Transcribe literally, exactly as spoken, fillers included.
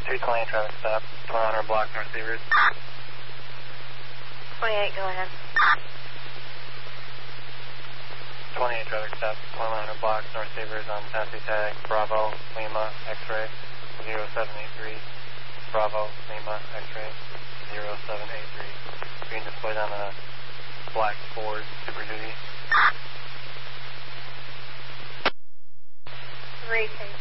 three twenty traffic stop, one hundred block North Seavers. twenty-eight, go ahead. twenty-eight traffic stop, one hundred block North Seavers on taxi tag, Bravo, Lima, X-ray, zero seven eight three, Bravo, Lima, X-ray, zero seven eight three. Being displayed on a black Ford Super Duty. three, take.